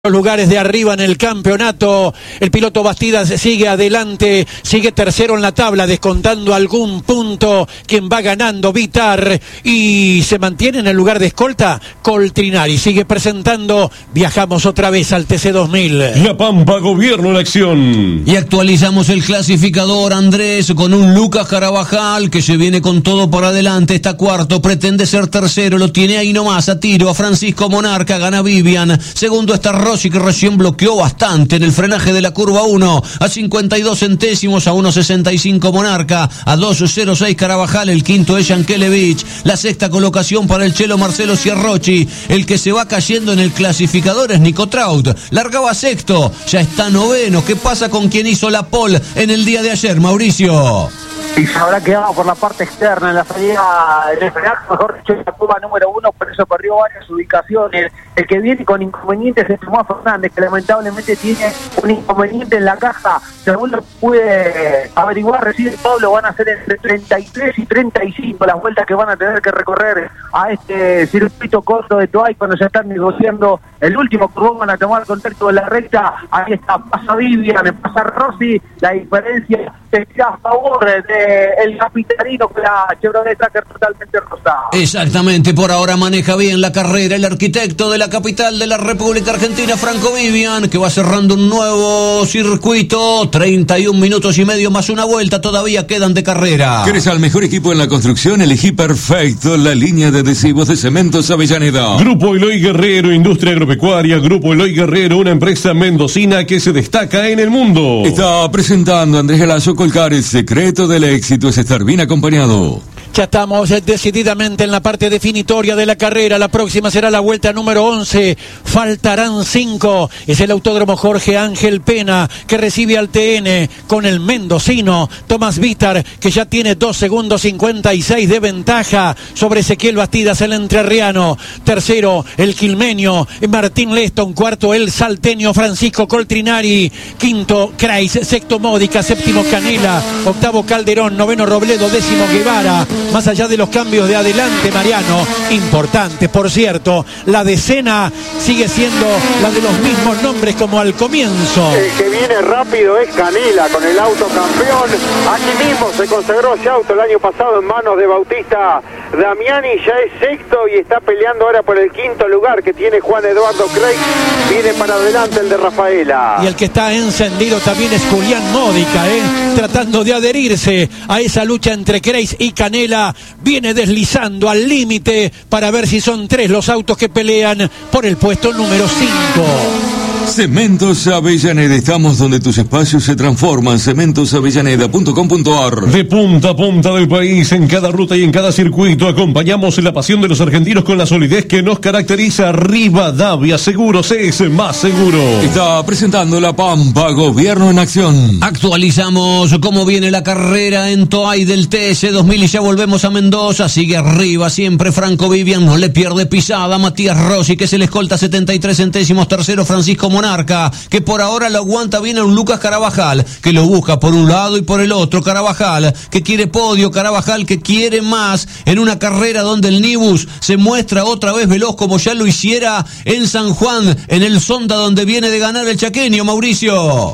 Los lugares de arriba en el campeonato. El piloto Bastidas sigue adelante, sigue tercero en la tabla, descontando algún punto. Quien va ganando, Vitar, y se mantiene en el lugar de escolta, Coltrinari. Sigue presentando. Viajamos otra vez al TC2000. La Pampa, gobierno en acción. Y actualizamos el clasificador, Andrés, con un Lucas Carabajal que se viene con todo por adelante. Está cuarto, pretende ser tercero, lo tiene ahí nomás a tiro a Francisco Monarca, gana Vivian. Segundo está Rossi, que recién bloqueó bastante en el frenaje de la curva 1, a 52 centésimos, a 1.65 Monarca, a 2.06 Carabajal. El quinto es Yankelevich. La sexta colocación para el chelo Marcelo Ciarrochi. El que se va cayendo en el clasificador es Nico Traut, largaba sexto, ya está noveno. ¿Qué pasa con quien hizo la pole en el día de ayer, Mauricio? Y se habrá quedado por la parte externa en la salida del frenaje, mejor dicho, en la curva número 1, por eso perdió varias ubicaciones. El que viene con inconvenientes es Tomás Fernández, que lamentablemente tiene un inconveniente en la caja. Según lo pude averiguar recién, Pablo, van a ser entre 33 y 35 las vueltas que van a tener que recorrer a este circuito corto de Toay cuando se están negociando el último curvón. Van a tomar contacto de la recta. Ahí está, pasa Vivian, pasa Rossi. La diferencia se tira a favor de el capitalino con la Chevrolet Tracker totalmente rosada. Exactamente, por ahora maneja bien la carrera el arquitecto de la capital de la República Argentina, Franco Vivian, que va cerrando un nuevo circuito. 31 minutos y medio más una vuelta todavía quedan de carrera. ¿Quieres al mejor equipo en la construcción? Elegí perfecto la línea de adhesivos de Cementos Avellaneda. Grupo Eloy Guerrero, industria agropecuaria. Grupo Eloy Guerrero, una empresa mendocina que se destaca en el mundo. Está presentando Andrés Galazo Colcar. El secreto del éxito es estar bien acompañado. Ya estamos decididamente en la parte definitoria de la carrera. La próxima será la vuelta número 11. Faltarán 5. Es el Autódromo Jorge Ángel Pena, que recibe al TN con el mendocino Tomás Vitar, que ya tiene 2 segundos 56 de ventaja sobre Ezequiel Bastidas, el entrerriano. Tercero, el quilmenio Martín Leston. Cuarto, el salteño Francisco Coltrinari. Quinto, Kreis. Sexto, Módica. Séptimo, Canela. Octavo, Calderón. Noveno, Robledo. Décimo, Guevara. Más allá de los cambios de adelante, Mariano, importante, por cierto, la decena sigue siendo la de los mismos nombres como al comienzo. El que viene rápido es Canela, con el auto campeón. Aquí mismo se consagró ese auto el año pasado en manos de Bautista Damiani, ya es sexto y está peleando ahora por el quinto lugar que tiene Juan Eduardo Kreis. Viene para adelante el de Rafaela. Y el que está encendido también es Julián Módica, tratando de adherirse a esa lucha entre Kreis y Canela. Viene deslizando al límite para ver si son 3 los autos que pelean por el puesto número 5. Cementos Avellaneda, estamos donde tus espacios se transforman. cementosavellaneda.com.ar. De punta a punta del país, en cada ruta y en cada circuito, acompañamos la pasión de los argentinos con la solidez que nos caracteriza. Rivadavia Seguros es más seguro. Está presentando La Pampa, gobierno en acción. Actualizamos cómo viene la carrera en Toay del TC2000 y ya volvemos a Mendoza. Sigue arriba siempre Franco Vivian, no le pierde pisada. Matías Rossi, que se le escolta 73 centésimos. Tercero, Francisco Monarca, que por ahora lo aguanta bien a un Lucas Carabajal, que lo busca por un lado y por el otro. Carabajal, que quiere podio. Carabajal, que quiere más en una carrera donde el Nibus se muestra otra vez veloz como ya lo hiciera en San Juan, en el Sonda, donde viene de ganar el chaqueño, Mauricio.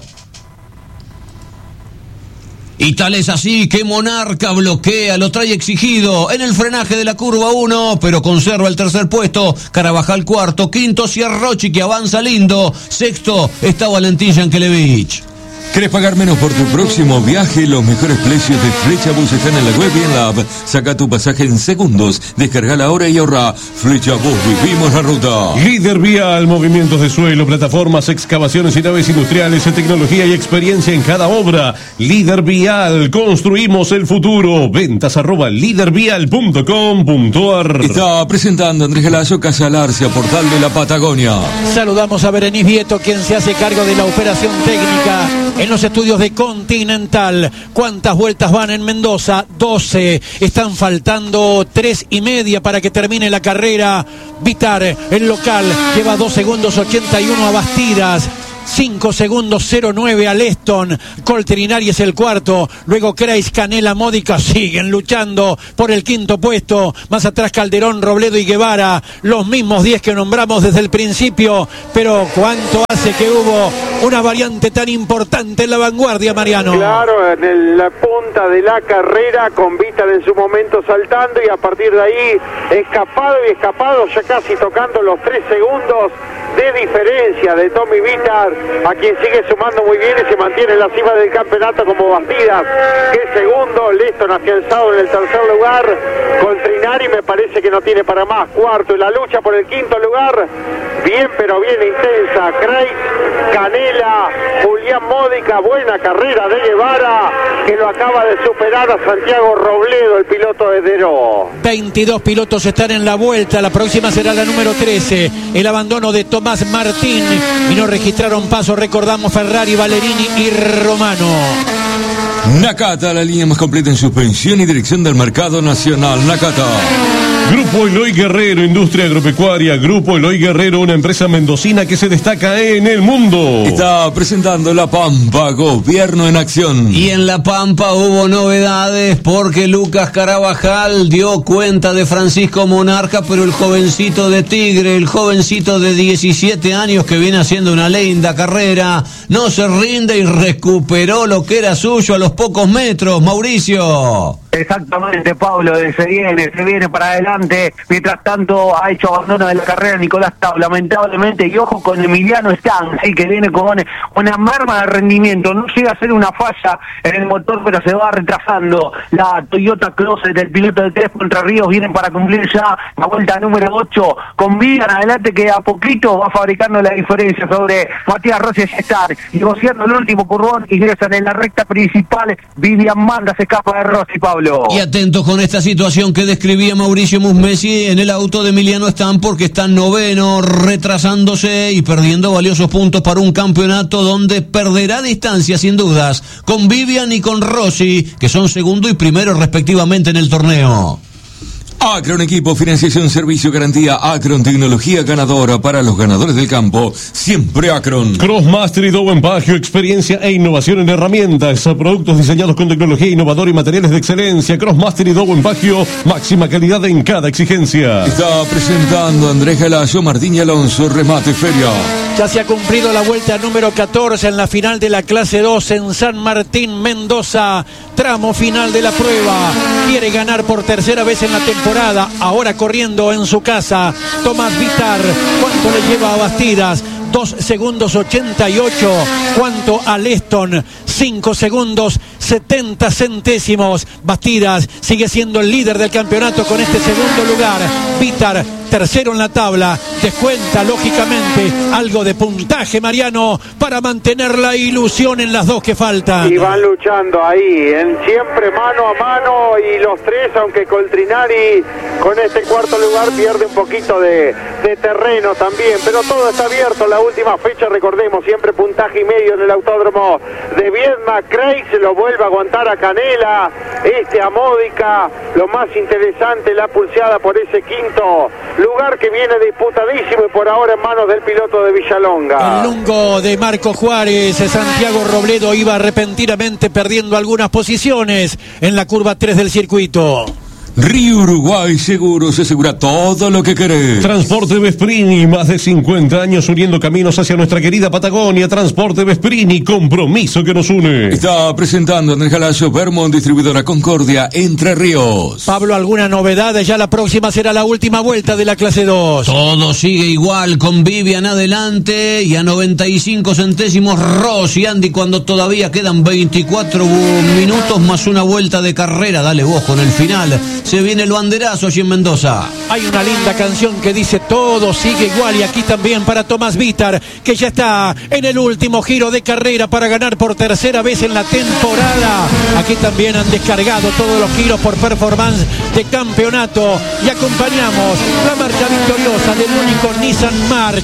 Y tal es así que Monarca bloquea, lo trae exigido en el frenaje de la curva 1, pero conserva el tercer puesto. Carabajal cuarto, quinto Ciarrochi, que avanza lindo. Sexto está Valentín Yankelevich. ¿Querés pagar menos por tu próximo viaje? Los mejores precios de Flechabus están en la web y en la app. Saca tu pasaje en segundos. Descarga la hora y ahorra. Flechabus, vivimos la ruta. Líder Vial, movimientos de suelo, plataformas, excavaciones y naves industriales, tecnología y experiencia en cada obra. Líder Vial, construimos el futuro. Ventas @lidervial.com.ar. Está presentando Andrés Galazo, Casa Larcia, Portal de la Patagonia. Saludamos a Berenice Vieto, quien se hace cargo de la operación técnica en los estudios de Continental. ¿Cuántas vueltas van en Mendoza? 12. Están faltando 3:30 para que termine la carrera. Vitar, el local, lleva 2 segundos 81 a Bastidas. 5 segundos 09 a Leston. Coltrinari es el cuarto. Luego Kreis, Canela, Módica siguen luchando por el quinto puesto. Más atrás Calderón, Robledo y Guevara. Los mismos 10 que nombramos desde el principio. Pero ¿cuánto hace que hubo una variante tan importante en la vanguardia, Mariano? Claro, en la punta de la carrera, con Vítar en su momento saltando, y a partir de ahí escapado, ya casi tocando los 3 segundos de diferencia de Tommy Vítar, a quien sigue sumando muy bien y se mantiene en la cima del campeonato como Bastidas, que es segundo. Leston afianzado en el tercer lugar. Coltrinari me parece que no tiene para más, cuarto, y la lucha por el quinto lugar, bien pero bien intensa. Kreis, Canela, Julián Módica, buena carrera de Guevara, que lo acaba de superar a Santiago Robledo, el piloto de Deró. 22 pilotos están en la vuelta, la próxima será la número 13, el abandono de Tomás Martín, y no registraron paso, recordamos, Ferrari, Valerini y Romano. Nakata, la línea más completa en suspensión y dirección del mercado nacional. Nakata. Grupo Eloy Guerrero, industria agropecuaria. Grupo Eloy Guerrero, una empresa mendocina que se destaca en el mundo. Está presentando La Pampa, gobierno en acción. Y en La Pampa hubo novedades porque Lucas Carabajal dio cuenta de Francisco Monarca, pero el jovencito de Tigre, el jovencito de 17 años que viene haciendo una linda carrera, no se rinde y recuperó lo que era suyo a los pocos metros. Mauricio. Exactamente, Pablo, se viene para adelante. Mientras tanto ha hecho abandono de la carrera Nicolás Tau, lamentablemente, y ojo con Emiliano Stang, sí, que viene con una merma de rendimiento. No llega a ser una falla en el motor, pero se va retrasando. La Toyota Closet del piloto de Crespo Entre Ríos vienen para cumplir ya la vuelta número 8. Con Vivian adelante, que a poquito va fabricando la diferencia sobre Matías Rossi y Gestar. Negociando el último curvón, ingresan en la recta principal. Vivian Manda se escapa de Rossi, Pablo. Y atentos con esta situación que describía Mauricio Musmesi en el auto de Emiliano Stang, porque está noveno, retrasándose y perdiendo valiosos puntos para un campeonato donde perderá distancia sin dudas con Vivian y con Rossi, que son segundo y primero respectivamente en el torneo. Acron Equipo, financiación, servicio, garantía. Acron, tecnología ganadora para los ganadores del campo. Siempre Acron. Crossmaster y Dowen Pagio, experiencia e innovación en herramientas. Productos diseñados con tecnología innovadora y materiales de excelencia. Crossmaster y Dowen Pagio, máxima calidad en cada exigencia. Está presentando Andrés Galayo, Martín y Alonso, Remate Feria. Ya se ha cumplido la vuelta número 14 en la final de la clase 2 en San Martín, Mendoza. Tramo final de la prueba. Quiere ganar por tercera vez en la temporada. Ahora corriendo en su casa. Tomás Vítar. ¿Cuánto le lleva a Bastidas? 2 segundos 88. ¿Cuánto a Leston? 5 segundos 70 centésimos. Bastidas sigue siendo el líder del campeonato con este segundo lugar. Vítar tercero en la tabla. Descuenta lógicamente algo de puntaje, Mariano, para mantener la ilusión en las dos que faltan. Y van luchando ahí, siempre mano a mano, y los tres, aunque Coltrinari con este cuarto lugar pierde un poquito de terreno también, pero todo está abierto. La última fecha, recordemos, siempre puntaje y medio en el autódromo de Viedma. Kreis lo vuelve a aguantar a Canela, a Módica. Lo más interesante, la pulseada por ese quinto lugar que viene disputadísimo y por ahora en manos del piloto de Villalonga. El lungo de Marco Juárez. Santiago Robledo iba repentinamente perdiendo algunas posiciones en la curva 3 del circuito. Río Uruguay Seguros, asegura todo lo que querés. Transporte Vesprini, más de 50 años uniendo caminos hacia nuestra querida Patagonia. Transporte Vesprini, compromiso que nos une. Está presentando Andrés Galayo, Vermont, distribuidora Concordia, Entre Ríos. Pablo, ¿alguna novedad? Ya la próxima será la última vuelta de la clase 2. Todo sigue igual, con Vivian adelante y a 95 centésimos Rossi, Andy, cuando todavía quedan 24 minutos más una vuelta de carrera. Dale vos con el final. Se viene el banderazo allí en Mendoza. Hay una linda canción que dice todo sigue igual, y aquí también para Tomás Vítar, que ya está en el último giro de carrera para ganar por tercera vez en la temporada. Aquí también han descargado todos los giros por performance de campeonato y acompañamos la marcha victoriosa del único Nissan March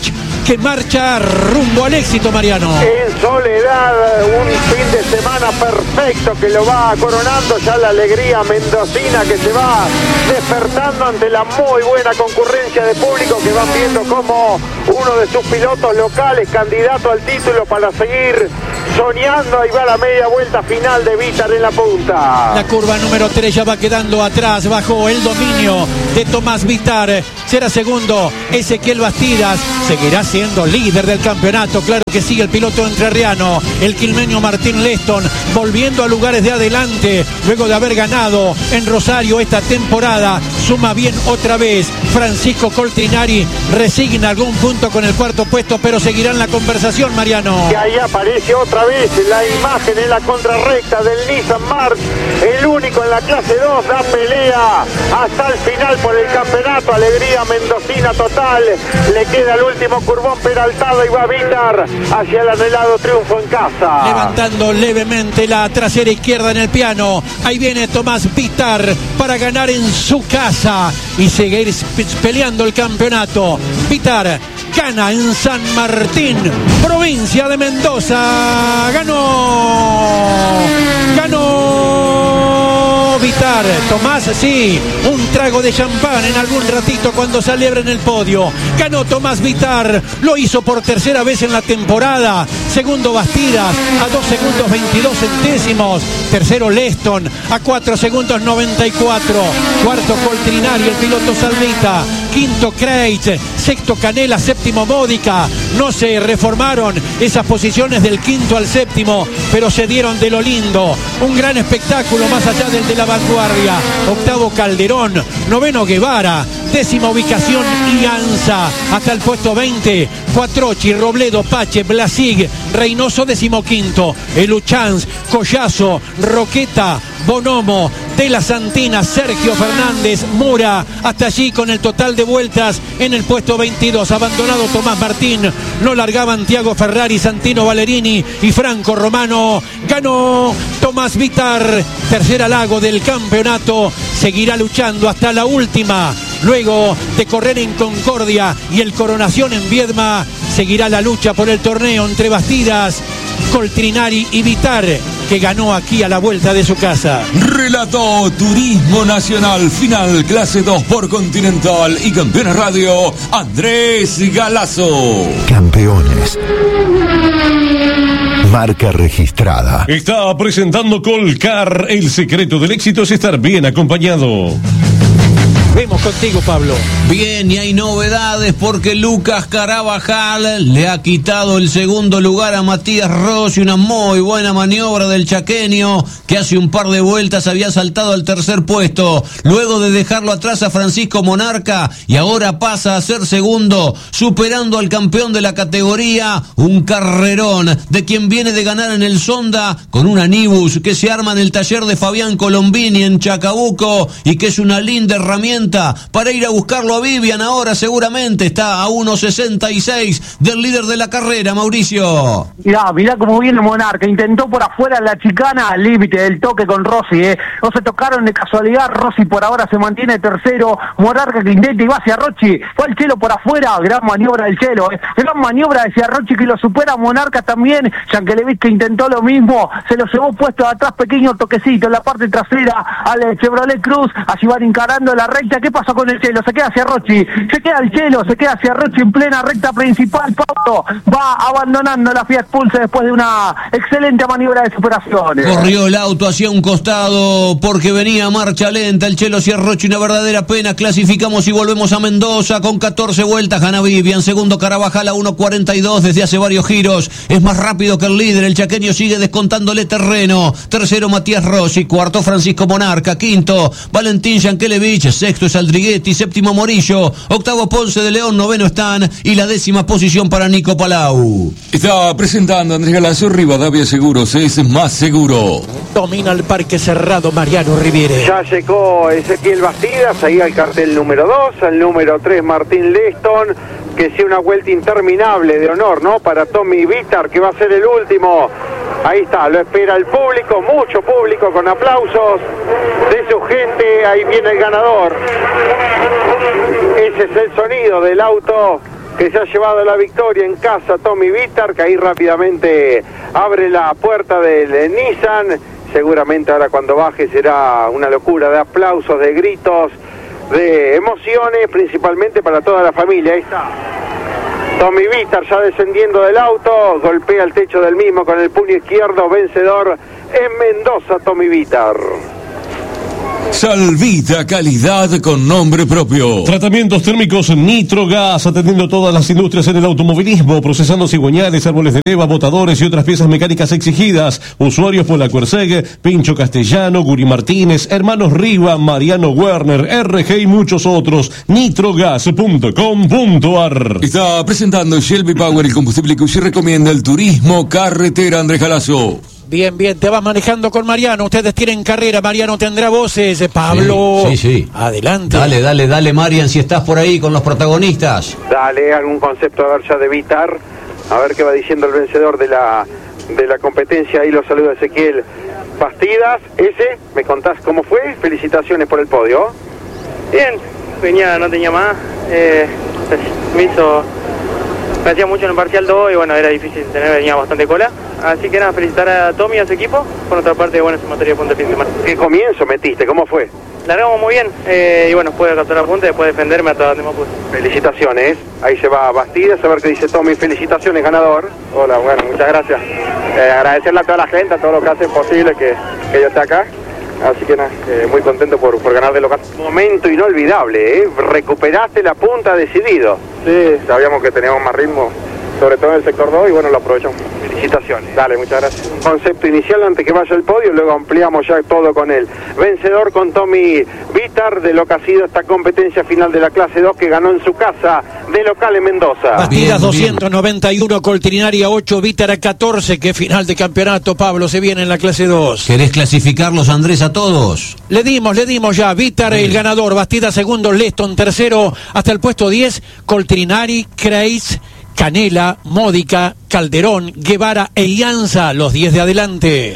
que marcha rumbo al éxito, Mariano. En Soledad, un fin de semana perfecto que lo va coronando ya la alegría mendocina, que se va despertando ante la muy buena concurrencia de público que van viendo como uno de sus pilotos locales, candidato al título para seguir soñando. Ahí va la media vuelta final de Vítar en la punta. La curva número 3 ya va quedando atrás, bajo el dominio de Tomás Vítar. Será segundo Ezequiel Bastidas, seguirá siendo líder del campeonato, claro que sí, el piloto entrerriano, el quilmeño Martín Leston, volviendo a lugares de adelante, luego de haber ganado en Rosario esta temporada, suma bien otra vez. Francisco Coltrinari resigna algún punto con el cuarto puesto, pero seguirá en la conversación, Mariano. Y ahí aparece otra vez la imagen en la contrarrecta del Nissan March, el único en la clase 2, da pelea hasta el final por el campeonato, alegría mendocina total, le queda el último curvón peraltado y va a Vítar hacia el anhelado triunfo en casa. Levantando levemente la trasera izquierda en el piano, ahí viene Tomás Vítar para ganar en su casa y seguir peleando el campeonato. Vítar gana en San Martín, provincia de Mendoza. Ganó Vítar. Tomás, sí, un trago de champán en algún ratito cuando celebren el podio. Ganó Tomás Vítar, lo hizo por tercera vez en la temporada. Segundo Bastidas a 2 segundos 22 centésimos. Tercero Leston a 4 segundos 94. Cuarto Coltrinari, el piloto salmita. Quinto Kreitz, sexto Canela, séptimo Módica. No se reformaron esas posiciones del quinto al séptimo, pero se dieron de lo lindo. Un gran espectáculo más allá del de la vanguardia. Octavo Calderón, noveno Guevara, décima ubicación Ianza, hasta el puesto 20, Cuatrochi, Robledo, Pache, Blasig, Reynoso, decimoquinto, Eluchans, Collazo, Roqueta, Bonomo, De la Santina, Sergio Fernández, Mura, hasta allí con el total de vueltas en el puesto 22, abandonado Tomás Martín, no largaban Tiago Ferrari, Santino Valerini y Franco Romano. Ganó Tomás Vítar, tercer halago del campeonato, seguirá luchando hasta la última. Luego de correr en Concordia y el Coronación en Viedma, seguirá la lucha por el torneo entre Bastidas, Coltrinari y Vítar, que ganó aquí a la vuelta de su casa. Relató Turismo Nacional, final clase 2 por Continental y Campeones Radio, Andrés Galazo. Campeones. Marca registrada. Está presentando Colcar. El secreto del éxito es estar bien acompañado. Vemos contigo, Pablo. Bien, y hay novedades porque Lucas Carabajal le ha quitado el segundo lugar a Matías Rossi. Una muy buena maniobra del chaqueño, que hace un par de vueltas había saltado al tercer puesto, luego de dejarlo atrás a Francisco Monarca, y ahora pasa a ser segundo, superando al campeón de la categoría. Un carrerón de quien viene de ganar en el Sonda con una Nibus que se arma en el taller de Fabián Colombini en Chacabuco, y que es una linda herramienta para ir a buscarlo a Vivian. Ahora seguramente está a 1.66 del líder de la carrera, Mauricio. Mirá cómo viene Monarca, intentó por afuera la chicana al límite del toque con Rossi, no se tocaron de casualidad. Rossi por ahora se mantiene tercero, Monarca que intenta y va hacia Rossi, fue el Chelo por afuera, gran maniobra del Chelo, gran maniobra hacia Rossi que lo supera. Monarca también, Yankelevich que intentó lo mismo, se lo llevó puesto de atrás, pequeño toquecito en la parte trasera al Chevrolet Cruz. Allí van encarando la recta. ¿Qué pasó con el Chelo? Se queda hacia Rossi, se queda el Chelo, se queda hacia Rossi en plena recta principal. Paulo va abandonando la Fiat Pulse después de una excelente maniobra de superaciones. Corrió el auto hacia un costado porque venía a marcha lenta el Chelo hacia Rossi, una verdadera pena. Clasificamos y volvemos a Mendoza con 14 vueltas. Gana Vivian, segundo Carabajal a 1.42 desde hace varios giros, es más rápido que el líder. El chaqueño sigue descontándole terreno. Tercero Matías Rossi, cuarto Francisco Monarca, quinto Valentín Yankelevich, sexto es Aldriguetti, séptimo Morillo, octavo Ponce de León, noveno Stan y la décima posición para Nico Palau. Está presentando Andrés Galazo. Rivadavia Seguros es más seguro. Domina el parque cerrado Mariano Riviere. Ya llegó Ezequiel Bastidas, ahí al cartel número 2, al número 3 Martín Leston, que sea una vuelta interminable de honor, ¿no? Para Tommy Vítar, que va a ser el último. Ahí está, lo espera el público, mucho público con aplausos de su gente. Ahí viene el ganador. Ese es el sonido del auto que se ha llevado la victoria en casa, Tommy Vitar, que ahí rápidamente abre la puerta del Nissan. Seguramente ahora cuando baje será una locura de aplausos, de gritos, de emociones, principalmente para toda la familia. Ahí está Tommy Vitar ya descendiendo del auto, golpea el techo del mismo con el puño izquierdo, vencedor en Mendoza, Tommy Vitar. Salvita, calidad con nombre propio. Tratamientos térmicos Nitrogas, atendiendo todas las industrias en el automovilismo, procesando cigüeñales, árboles de leva, botadores y otras piezas mecánicas exigidas. Usuarios por la Cuersegue, Pincho Castellano, Guri Martínez, Hermanos Riva, Mariano Werner, RG y muchos otros. Nitrogas.com.ar. Está presentando Shelby Power, el combustible que usted recomienda, el turismo carretera, Andrés Galazo. Bien, te vas manejando con Mariano. Ustedes tienen carrera. Mariano tendrá voces. Pablo. Sí. Adelante. Dale, Marian, si estás por ahí con los protagonistas. Dale, algún concepto a ver ya de Vitar. A ver qué va diciendo el vencedor de la competencia. Ahí lo saluda Ezequiel Bastidas. ¿Me contás cómo fue? Felicitaciones por el podio. Bien, no tenía más. Me hacía mucho en el parcial 2 y bueno, era difícil venía bastante cola. Así que nada, felicitar a Tommy y a su equipo. Por otra parte, bueno, su materia de punta de fin de semana. ¿Qué comienzo metiste? ¿Cómo fue? Largamos muy bien y bueno, pude capturar la punta y después defenderme hasta donde me pude. Felicitaciones. Ahí se va Bastidas, a ver qué dice Tommy. Felicitaciones, ganador. Hola, bueno, muchas gracias. Agradecerle a toda la gente, a todo lo que hacen posible que yo esté acá. Así que nada, muy contento por ganar de local. Momento inolvidable, ¿eh? Recuperaste la punta decidido. Sí, sabíamos que teníamos más ritmo, sobre todo en el sector 2 y bueno, lo aprovechamos. Felicitaciones. Dale, muchas gracias. Concepto inicial antes que vaya el podio, luego ampliamos ya todo con el vencedor, con Tommy Vitar, de lo que ha sido esta competencia final de la clase 2 que ganó en su casa de local en Mendoza. Bastidas 291, Coltrinaria 8, Vitar a 14. Qué final de campeonato, Pablo, se viene en la clase 2. ¿Querés clasificarlos, Andrés, a todos? Le dimos ya. Vitar el ganador, Bastidas segundo, Leston tercero, hasta el puesto 10, Coltrinari, Kreis, Canela, Módica, Calderón, Guevara e Ianza, los 10 de adelante.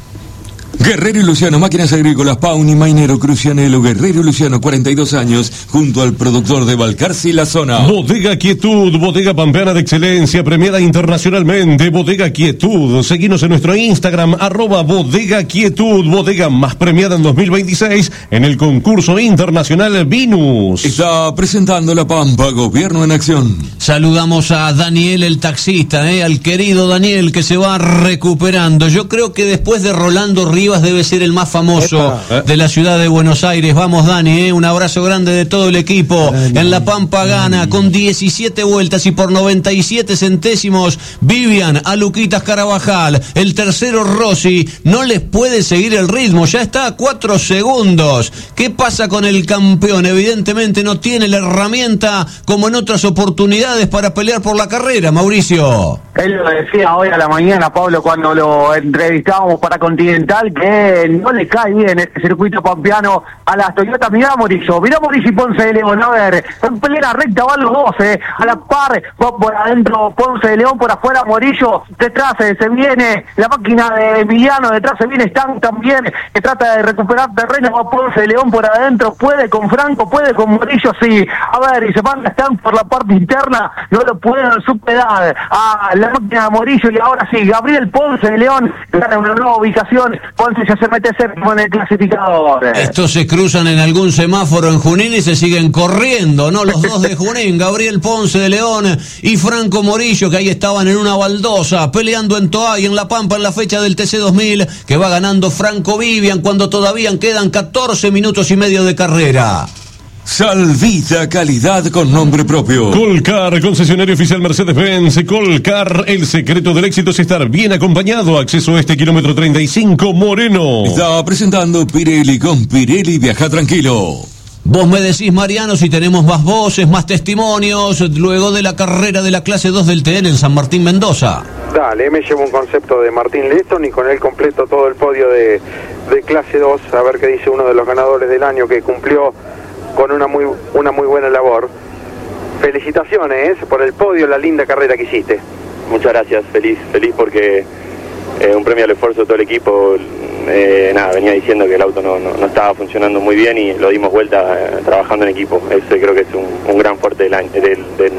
Guerrero y Luciano, máquinas agrícolas, Pauni, Mainero, Crucianelo, Guerrero y Luciano, 42 años, junto al productor de Balcarce y la zona. Bodega Quietud, bodega pampeana de excelencia, premiada internacionalmente. Bodega Quietud, seguinos en nuestro Instagram, @Bodega Quietud, bodega más premiada en 2026 en el concurso internacional Vinus. Está presentando La Pampa, Gobierno en Acción. Saludamos a Daniel, el taxista, al querido Daniel, que se va recuperando. Yo creo que después de Rolando Rivas debe ser el más famoso de la ciudad de Buenos Aires. Vamos, Dani, un abrazo grande de todo el equipo. En La Pampa gana con 17 vueltas y por 97 centésimos Vivian a Luquitas Carabajal. El tercero Rossi no les puede seguir el ritmo, ya está a 4 segundos. ¿Qué pasa con el campeón? Evidentemente no tiene la herramienta como en otras oportunidades para pelear por la carrera, Mauricio. Él lo decía hoy a la mañana, Pablo, cuando lo entrevistábamos para Continental, que no le cae bien este circuito pampeano a las Toyota. Mirá Morillo y Ponce de León, a ver, en pelea recta van los dos, a la par, va por adentro Ponce de León, por afuera Morillo, detrás se viene la máquina de Emiliano, detrás se viene Stan también, que trata de recuperar terreno, va Ponce de León por adentro, puede con Franco, puede con Morillo, sí, a ver, y se manda Stan por la parte interna, no lo pueden superar a la máquina de Morillo, y ahora sí, Gabriel Ponce de León gana una nueva ubicación. Ponce ya se mete séptimo en el clasificador. Estos se cruzan en algún semáforo en Junín y se siguen corriendo, ¿no? Los dos de Junín, Gabriel Ponce de León y Franco Morillo, que ahí estaban en una baldosa, peleando en Toay, en La Pampa, en la fecha del TC 2000, que va ganando Franco Vivian cuando todavía quedan 14 minutos y medio de carrera. Salvita, calidad con nombre propio. Colcar, concesionario oficial Mercedes-Benz. Colcar, el secreto del éxito es estar bien acompañado. Acceso a este kilómetro 35, Moreno. Está presentando Pirelli. Con Pirelli viaja tranquilo. Vos me decís, Mariano, si tenemos más voces, más testimonios, luego de la carrera de la clase 2 del TN en San Martín, Mendoza. Dale, me llevo un concepto de Martín Leston y con él completo todo el podio de clase 2. A ver qué dice uno de los ganadores del año que cumplió con una muy buena labor. Felicitaciones por el podio, la linda carrera que hiciste. Muchas gracias, feliz porque un premio al esfuerzo de todo el equipo. Venía diciendo que el auto no estaba funcionando muy bien y lo dimos vuelta trabajando en equipo. Ese creo que es un gran fuerte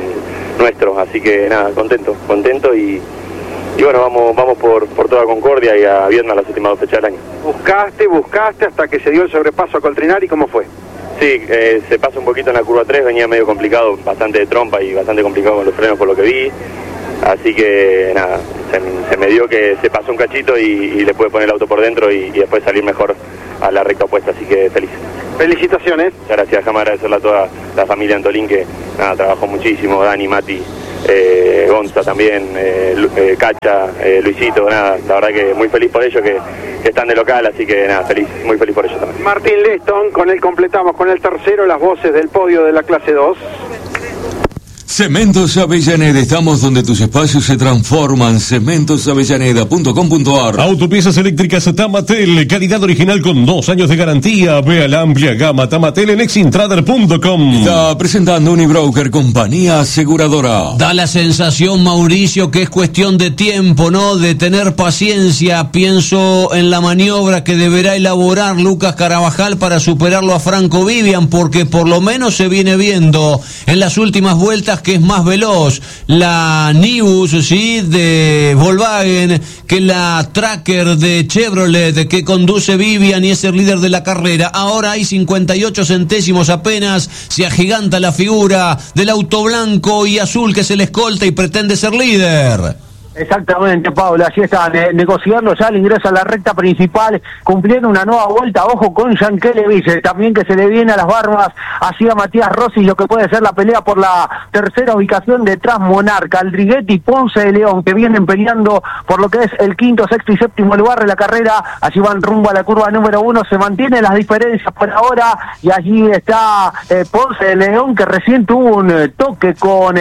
nuestro, así que nada, contento y bueno, vamos por toda Concordia y a Viedma las últimas 2 fechas del año. Buscaste hasta que se dio el sobrepaso a Coltrinari, ¿cómo fue? Sí, se pasa un poquito en la curva 3, venía medio complicado, bastante de trompa y bastante complicado con los frenos por lo que vi, así que nada, se me dio que se pasó un cachito y le pude poner el auto por dentro y después salir mejor a la recta opuesta, así que feliz. Felicitaciones. Muchas gracias, déjame agradecerle a toda la familia Antolín que nada, trabajó muchísimo, Dani, Mati, Gonza también, Cacha, Luisito, nada, la verdad que muy feliz por ellos que están de local, así que nada, muy feliz por ellos también. Martín Leston, con él completamos con el tercero las voces del podio de la clase 2. Cementos Avellaneda, estamos donde tus espacios se transforman. cementosavellaneda.com.ar. Autopiezas eléctricas Tamatel, calidad original con 2 años de garantía. Ve a la amplia gama Tamatel en exintrader.com. Está presentando Unibroker, compañía aseguradora. Da la sensación, Mauricio, que es cuestión de tiempo, ¿no? De tener paciencia. Pienso en la maniobra que deberá elaborar Lucas Carabajal para superarlo a Franco Vivian, porque por lo menos se viene viendo en las últimas vueltas que es más veloz la Nibus, ¿sí?, de Volkswagen que la Tracker de Chevrolet que conduce Vivian y es el líder de la carrera. Ahora hay 58 centésimos apenas, se agiganta la figura del auto blanco y azul que es el escolta y pretende ser líder. Exactamente, Pablo, así están negociando ya el ingreso a la recta principal, cumpliendo una nueva vuelta, ojo con Yankelevich, también que se le viene a las barbas hacia Matías Rossi, lo que puede ser la pelea por la tercera ubicación detrás Monarca, Aldriguetti y Ponce de León, que vienen peleando por lo que es el quinto, sexto y séptimo lugar de la carrera, allí van rumbo a la curva número 1, se mantienen las diferencias por ahora, y allí está Ponce de León, que recién tuvo un toque con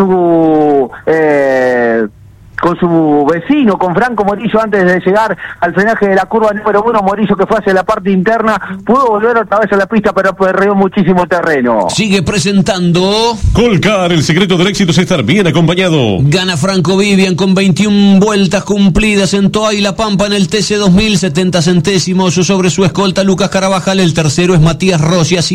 su vecino, con Franco Morillo, antes de llegar al frenaje de la curva número 1. Morillo, que fue hacia la parte interna, pudo volver otra vez a la pista, pero perdió muchísimo terreno. Sigue presentando Colcar, el secreto del éxito es estar bien acompañado. Gana Franco Vivian con 21 vueltas cumplidas en Toa y La Pampa en el TC2000, 70 centésimos sobre su escolta Lucas Carabajal. El tercero es Matías Rossi a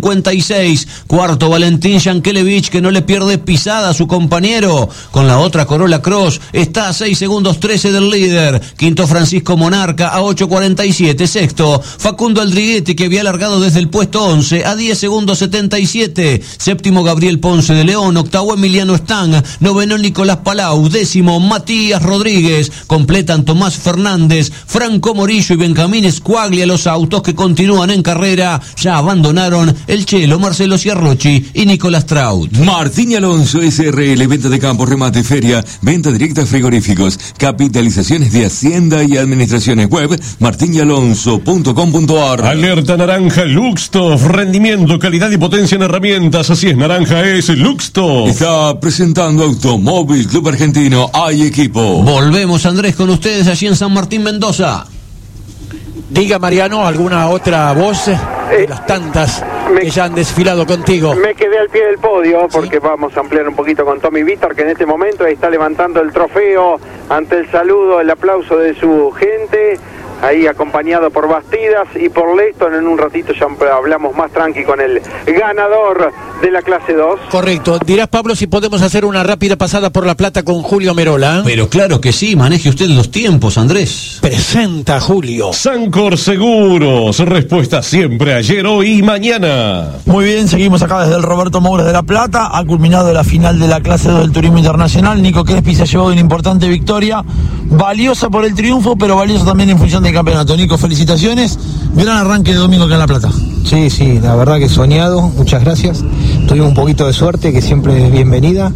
5.56. Cuarto, Valentín Yankelevich, que no le pierde pisada a su compañero con la otra Corolla Cross. Está a 6 segundos 13 del líder. Quinto, Francisco Monarca a 8.47. Sexto, Facundo Aldriguetti, que había largado desde el puesto 11 a 10 segundos 77. Séptimo, Gabriel Ponce de León. Octavo, Emiliano Stang. Noveno, Nicolás Palau. Décimo, Matías Rodríguez. Completan Tomás Fernández, Franco Morillo y Benjamín Squaglia, los autos que continúan en carrera. Ya abandonaron el Chelo, Marcelo Ciarrochi y Nicolás Traut. Martín Alonso SRL, venta de campo, remate, feria, venta directa, frigoríficos, capitalizaciones de Hacienda y administraciones. Web martinyalonso.com.ar. Alerta naranja Luxtof, rendimiento, calidad y potencia en herramientas. Así es, naranja es Luxtof. Está presentando Automóvil Club Argentino. Hay equipo. Volvemos, Andrés, con ustedes allí en San Martín, Mendoza. Diga, Mariano, ¿alguna otra voz de las tantas que ya han desfilado contigo? Me quedé al pie del podio porque vamos a ampliar un poquito con Tommy Vítor, que en este momento está levantando el trofeo ante el saludo, el aplauso de su gente, ahí acompañado por Bastidas y por Leston. En un ratito ya hablamos más tranqui con el ganador de la clase 2. Correcto. Dirás, Pablo, si podemos hacer una rápida pasada por La Plata con Julio Merola. Pero claro que sí, maneje usted los tiempos, Andrés. Presenta, Julio. Sancor Seguros, respuesta siempre ayer, hoy y mañana. Muy bien, seguimos acá desde el Roberto Moura de La Plata. Ha culminado la final de la clase 2 del Turismo Internacional. Nico Crespi se ha llevado una importante victoria, valiosa por el triunfo, pero valiosa también en función del campeonato. Nico, felicitaciones. Gran arranque de domingo acá en La Plata. Sí, la verdad que soñado, muchas gracias. Tuvimos un poquito de suerte, que siempre es bienvenida,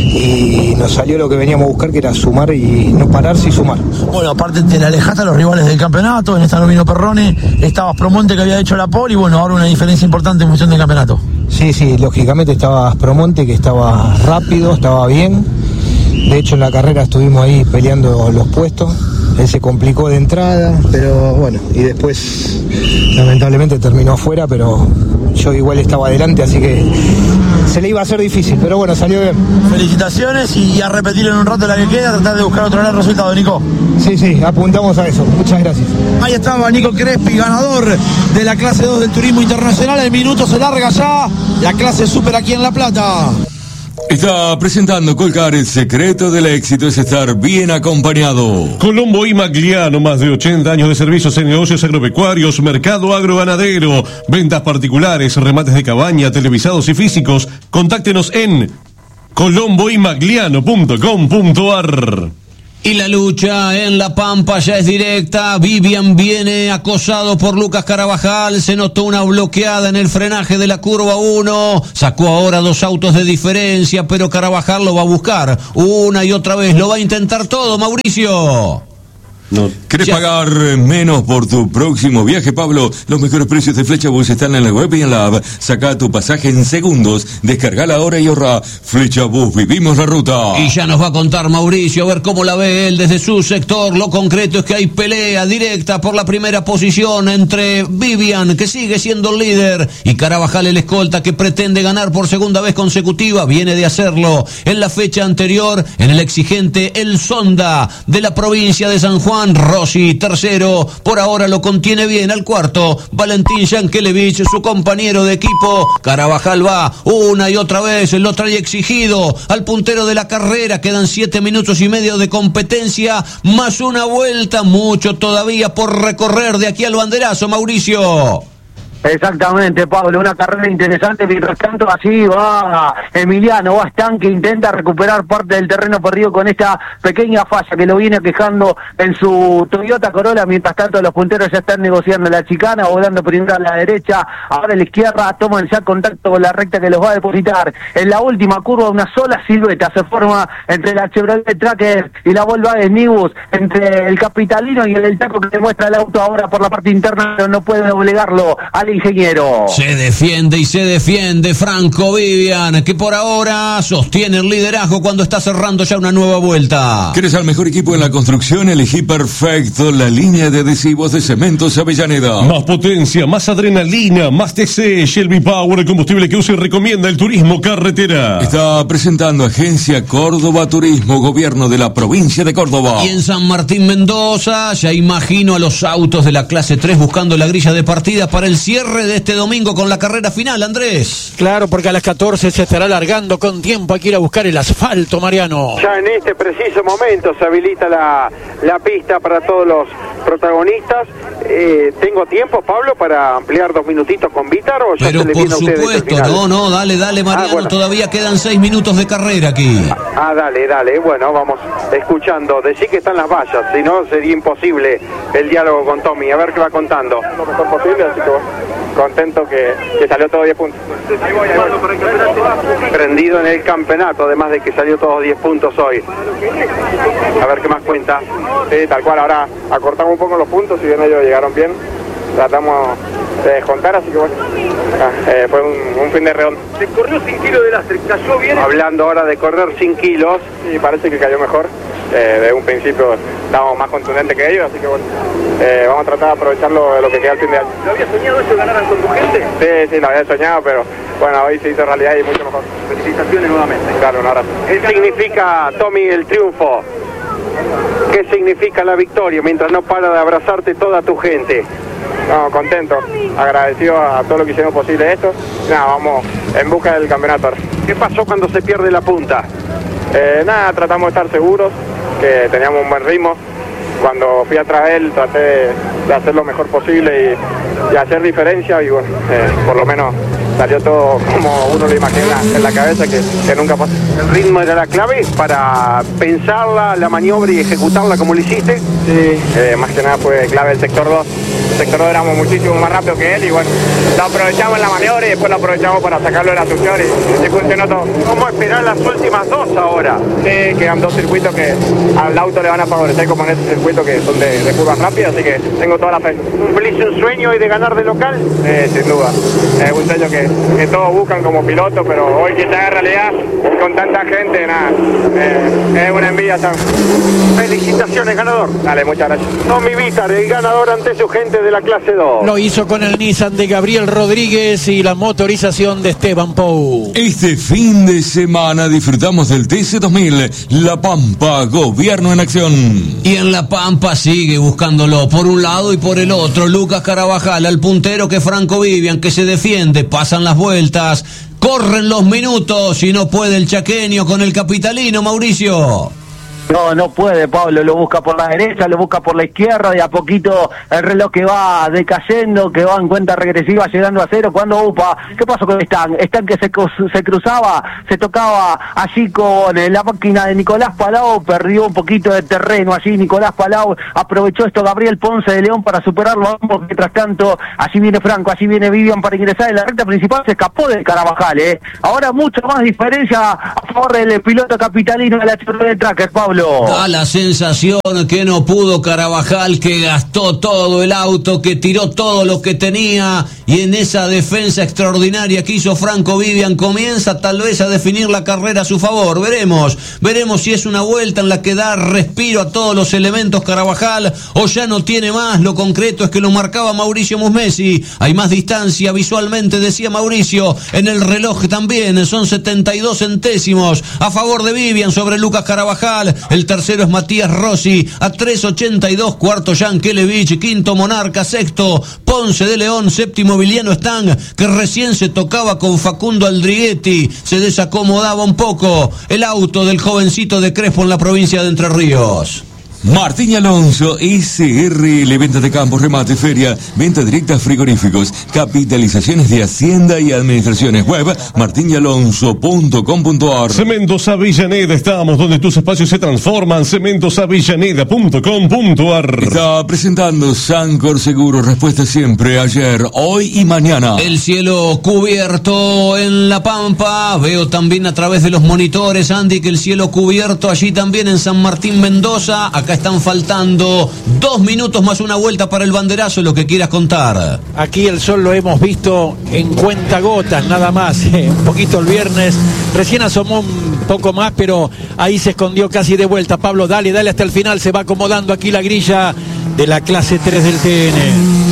y nos salió lo que veníamos a buscar, que era sumar y no pararse y sumar. Bueno, aparte te le alejaste a los rivales del campeonato. En esta no vino Perrone, estabas Promonte, que había hecho la pole, y bueno, ahora una diferencia importante en función del campeonato. Sí, lógicamente estaba Promonte, que estaba rápido, estaba bien. De hecho, en la carrera estuvimos ahí peleando los puestos. Él se complicó de entrada, pero bueno, y después lamentablemente terminó afuera, pero yo igual estaba adelante, así que se le iba a hacer difícil, pero bueno, salió bien. Felicitaciones, y a repetir en un rato la que queda, tratar de buscar otro gran resultado, Nico. Sí, apuntamos a eso, muchas gracias. Ahí estaba Nico Crespi, ganador de la clase 2 del Turismo Internacional. El minuto se larga ya, la clase Super aquí en La Plata. Está presentando Colcar. El secreto del éxito es estar bien acompañado. Colombo y Magliano, más de 80 años de servicios en negocios agropecuarios, mercado agroganadero, ventas particulares, remates de cabaña, televisados y físicos. Contáctenos en colomboymagliano.com.ar. Y la lucha en La Pampa ya es directa. Vivian viene acosado por Lucas Carabajal. Se notó una bloqueada en el frenaje de la curva 1. Sacó ahora 2 autos de diferencia, pero Carabajal lo va a buscar una y otra vez. Lo va a intentar todo, Mauricio. No. ¿Querés pagar menos por tu próximo viaje, Pablo? Los mejores precios de Flechabus están en la web y en la app. Saca tu pasaje en segundos. Descargala ahora y ahorra. Flechabus, vivimos la ruta. Y ya nos va a contar Mauricio, a ver cómo la ve él desde su sector. Lo concreto es que hay pelea directa por la primera posición entre Vivian, que sigue siendo el líder, y Carabajal, el escolta, que pretende ganar por segunda vez consecutiva. Viene de hacerlo en la fecha anterior en el exigente El Sonda de la provincia de San Juan. Rossi, tercero, por ahora lo contiene bien. Al cuarto, Valentín Yankelevich, su compañero de equipo. Carabajal va una y otra vez, lo trae exigido al puntero de la carrera. Quedan 7 minutos y medio de competencia, más una vuelta, mucho todavía por recorrer de aquí al banderazo, Mauricio. Exactamente, Pablo, una carrera interesante. Mientras tanto, así va Emiliano Bastán, que intenta recuperar parte del terreno perdido con esta pequeña falla que lo viene quejando en su Toyota Corolla. Mientras tanto, los punteros ya están negociando la chicana, volando primero a la derecha, ahora a la izquierda, toman ya contacto con la recta que los va a depositar. En la última curva, una sola silueta se forma entre la Chevrolet Tracker y la Volkswagen Nibus, entre el capitalino y el taco que demuestra el auto ahora por la parte interna, pero no puede doblegarlo al ingeniero. Se defiende y se defiende Franco Vivian, que por ahora sostiene el liderazgo cuando está cerrando ya una nueva vuelta. ¿Quieres al mejor equipo en la construcción? Elegí perfecto la línea de adhesivos de Cementos Avellaneda. Más potencia, más adrenalina, más TC, Shelby Power, el combustible que usa y recomienda el turismo carretera. Está presentando Agencia Córdoba Turismo, Gobierno de la Provincia de Córdoba. Y en San Martín Mendoza, ya imagino a los autos de la clase 3 buscando la grilla de partida para el cierre de este domingo con la carrera final, Andrés. Claro, porque a las 14 se estará largando con tiempo. Hay que ir a buscar el asfalto, Mariano. Ya en este preciso momento se habilita la pista para todos los protagonistas. ¿Tengo tiempo, Pablo, para ampliar 2 minutitos con Vítar? ¿O ya pero se le por viene a ustedes el supuesto, final? no, dale Mariano, bueno. Todavía quedan 6 minutos de carrera aquí. Dale, bueno, vamos escuchando. Decí que están las vallas, si no sería imposible el diálogo con Tommy. A ver qué va contando. Lo mejor posible, así que bueno, contento que salió todo 10 puntos. Prendido en el campeonato, además de que salió todos 10 puntos hoy. A ver qué más cuenta. Sí, tal cual, ahora acortamos un poco los puntos, si bien ellos llegaron bien, tratamos de descontar, así que bueno, fue un fin de redondo. Se corrió sin kilo de lastre, cayó bien. Hablando ahora de correr sin kilos, y parece que cayó mejor. De un principio estábamos más contundentes que ellos, así que bueno, vamos a tratar de aprovecharlo de lo que queda al fin de año. ¿Lo había soñado eso, ganaran con tu gente? Sí, lo había soñado, pero bueno, hoy se hizo realidad y mucho mejor. Felicitaciones nuevamente. Claro, un abrazo. ¿Qué significa, Tommy, el triunfo? ¿Qué significa la victoria mientras no para de abrazarte toda tu gente? No, contento, agradecido a todo lo que hicimos posible esto. Nada, vamos en busca del campeonato. ¿Qué pasó cuando se pierde la punta? Nada, tratamos de estar seguros, que teníamos un buen ritmo. Cuando fui atrás de él traté de hacer lo mejor posible y hacer diferencia, y bueno, por lo menos salió todo como uno lo imagina en la cabeza, que nunca pasa. ¿El ritmo era la clave para pensarla, la maniobra y ejecutarla como lo hiciste? Sí. Más que nada fue clave el sector 2. El sector 2 éramos muchísimo más rápido que él y bueno, lo aprovechamos en la maniobra y después lo aprovechamos para sacarlo de la succión y funcionó todo. ¿Cómo esperar las últimas 2 ahora? Sí, quedan 2 circuitos que al auto le van a favorecer, como en ese circuito que son de curvas rápidas, así que tengo toda la fe. ¿Cumpliste un sueño y de ganar de local? Sin duda. Es un sueño que todos buscan como piloto, pero hoy que se haga realidad con tanta gente, nada, es una envidia. Felicitaciones, ganador. Dale, muchas gracias. Tommy Vítar, el ganador ante su gente de la clase 2. Lo hizo con el Nissan de Gabriel Rodríguez y la motorización de Esteban Pou. Este fin de semana disfrutamos del TC2000, La Pampa, Gobierno en Acción. Y en La Pampa sigue buscándolo por un lado y por el otro Lucas Carabajal, al puntero que Franco Vivian, que se defiende, pasan las vueltas. Corren los minutos y no puede el chaqueño con el capitalino, Mauricio. No puede, Pablo, lo busca por la derecha, lo busca por la izquierda, de a poquito el reloj que va decayendo, que va en cuenta regresiva llegando a cero, cuando ¿qué pasó con Stan? Stan que se cruzaba, se tocaba allí con la máquina de Nicolás Palau, perdió un poquito de terreno allí, Nicolás Palau aprovechó esto, Gabriel Ponce de León para superarlo a ambos, mientras tanto, allí viene Franco, allí viene Vivian para ingresar en la recta principal, se escapó del Carabajal, ahora mucho más diferencia a favor del piloto capitalino de la Chevrolet Tracker, Pablo. Da la sensación que no pudo Carabajal, que gastó todo el auto, que tiró todo lo que tenía, y en esa defensa extraordinaria que hizo Franco Vivian comienza tal vez a definir la carrera a su favor. Veremos si es una vuelta en la que da respiro a todos los elementos Carabajal o ya no tiene más. Lo concreto es que lo marcaba Mauricio Musmesi, hay más distancia visualmente, decía Mauricio, en el reloj también, son 72 centésimos a favor de Vivian sobre Lucas Carabajal. El tercero es Matías Rossi a 3.82, cuarto Yankelevich, quinto Monarca, sexto Ponce de León, séptimo Emiliano Stang, que recién se tocaba con Facundo Aldriguetti, se desacomodaba un poco el auto del jovencito de Crespo en la provincia de Entre Ríos. Martín y Alonso, SRL, venta de campos, remate, feria, venta directa, frigoríficos, capitalizaciones de Hacienda y Administraciones. Web, martinyalonso.com.ar. Cementos Avellaneda, estamos donde tus espacios se transforman. cementosavellaneda.com.ar. Está presentando Sancor Seguro, respuesta siempre, ayer, hoy y mañana. El cielo cubierto en La Pampa, veo también a través de los monitores, Andy, que el cielo cubierto allí también en San Martín Mendoza. Acá están faltando 2 minutos más una vuelta para el banderazo, lo que quieras contar. Aquí el sol lo hemos visto en cuentagotas, nada más. Un poquito el viernes, recién asomó un poco más, pero ahí se escondió casi de vuelta. Pablo, dale hasta el final, se va acomodando aquí la grilla de la clase 3 del TN.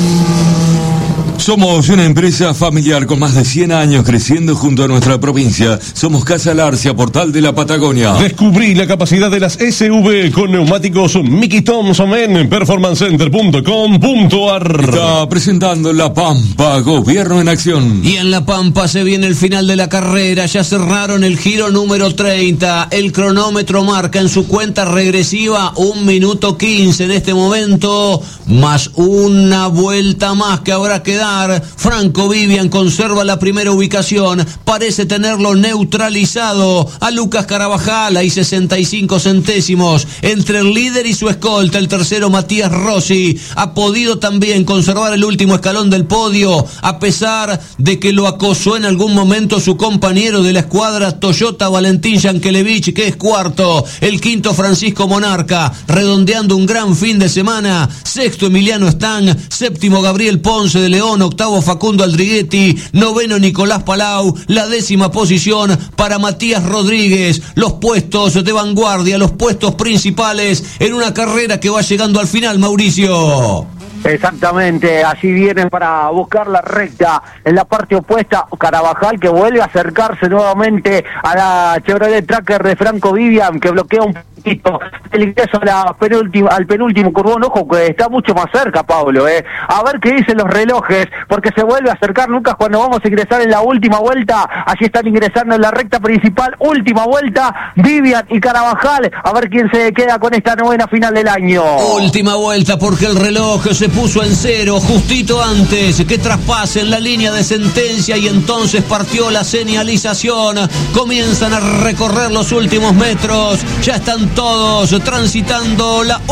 Somos una empresa familiar con más de 100 años creciendo junto a nuestra provincia. Somos Casa Larcia, portal de la Patagonia. Descubrí la capacidad de las SUV con neumáticos Mickey Thompson en performancecenter.com.ar. Está presentando La Pampa, Gobierno en Acción. Y en La Pampa se viene el final de la carrera, ya cerraron el giro número 30, el cronómetro marca en su cuenta regresiva 1 minuto 15 en este momento, más una vuelta más que habrá que dar. Franco Vivian conserva la primera ubicación, parece tenerlo neutralizado a Lucas Carabajal, hay 65 centésimos entre el líder y su escolta. El tercero, Matías Rossi, ha podido también conservar el último escalón del podio, a pesar de que lo acosó en algún momento su compañero de la escuadra Toyota, Valentín Yankelevich, que es cuarto. El quinto, Francisco Monarca, redondeando un gran fin de semana. Sexto, Emiliano Stang. Séptimo, Gabriel Ponce de León. Octavo, Facundo Aldriguetti. Noveno, Nicolás Palau. La 10ª posición para Matías Rodríguez. Los puestos de vanguardia, los puestos principales en una carrera que va llegando al final, Mauricio. Exactamente, allí vienen para buscar la recta en la parte opuesta. Carabajal, que vuelve a acercarse nuevamente a la Chevrolet Tracker de Franco Vivian, que bloquea un poquito el ingreso a al penúltimo curvón. Ojo que está mucho más cerca, Pablo, a ver qué dicen los relojes, porque se vuelve a acercar Lucas cuando vamos a ingresar en la última vuelta. Allí están ingresando en la recta principal, última vuelta, Vivian y Carabajal, a ver quién se queda con esta novena final del año. Última vuelta, porque el reloj se puso en cero justito antes que traspasen la línea de sentencia, y entonces partió la señalización. Comienzan a recorrer los últimos metros, ya están todos transitando la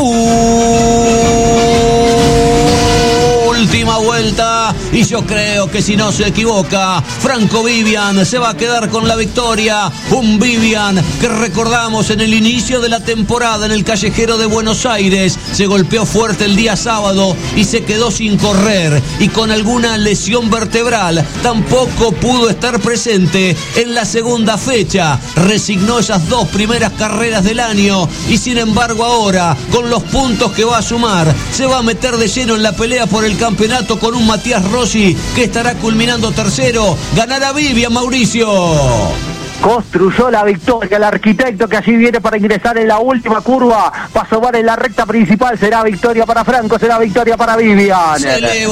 última vuelta, y yo creo que si no se equivoca, Franco Vivian se va a quedar con la victoria. Un Vivian que recordamos en el inicio de la temporada en el Callejero de Buenos Aires se golpeó fuerte el día sábado y se quedó sin correr, y con alguna lesión vertebral tampoco pudo estar presente en la segunda fecha. Resignó esas 2 primeras carreras del año, y sin embargo ahora, con los puntos que va a sumar, se va a meter de lleno en la pelea por el campeonato con un Matías Rossi que estará culminando tercero. Ganará Vivian, Mauricio. Construyó la victoria el arquitecto, que allí viene para ingresar en la última curva, para asomar en la recta principal. Será victoria para Franco, será victoria para Vivian.